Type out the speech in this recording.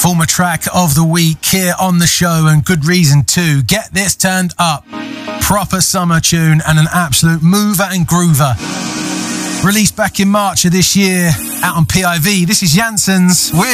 Former track of the week here on the show, and good reason too. Get This Turned Up. Proper summer tune and an absolute mover and groover. Released back in March of this year, out on PIV. This is Janssens. We're